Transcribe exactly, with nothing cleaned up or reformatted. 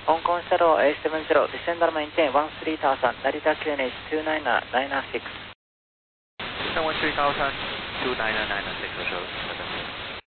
Hong Kong Shuttle A seven zero, descend and maintain one three thousand, Narita Q N H two nine nine nine six. Descend one three thousand, two nine nine nine six,